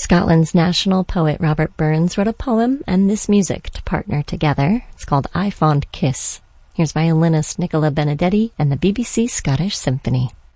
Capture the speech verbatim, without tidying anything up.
Scotland's national poet Robert Burns wrote a poem and this music to partner together. It's called I Fond Kiss. Here's violinist Nicola Benedetti and the B B C Scottish Symphony.